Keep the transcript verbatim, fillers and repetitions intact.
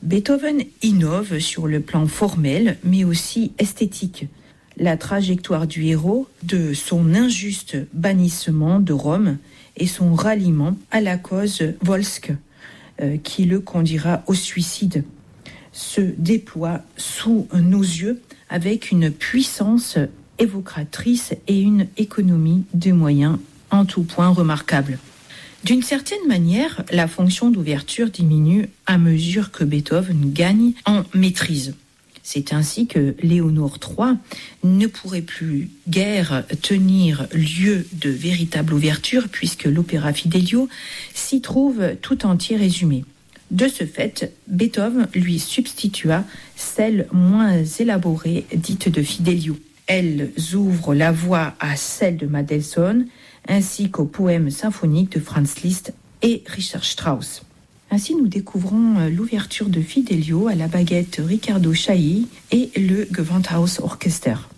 Beethoven innove sur le plan formel, mais aussi esthétique. La trajectoire du héros, de son injuste bannissement de Rome et son ralliement à la cause volsque, euh, qui le conduira au suicide, se déploie sous nos yeux avec une puissance évocatrice et une économie de moyens en tout point remarquable. D'une certaine manière, la fonction d'ouverture diminue à mesure que Beethoven gagne en maîtrise. C'est ainsi que Léonore trois ne pourrait plus guère tenir lieu de véritable ouverture puisque l'opéra Fidelio s'y trouve tout entier résumé. De ce fait, Beethoven lui substitua celle moins élaborée dite de Fidelio. Elles ouvrent la voie à celle de Mendelssohn ainsi qu'aux poèmes symphoniques de Franz Liszt et Richard Strauss. Ainsi, nous découvrons l'ouverture de Fidelio à la baguette Riccardo Chailly et le Gewandhaus Orchester.